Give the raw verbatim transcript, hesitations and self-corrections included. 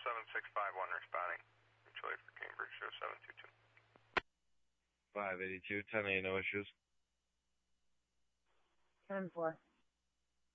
seven six five one responding. Mutual aid for Cambridge, oh seven two two. five eighty-two, ten eight, no issues. ten four.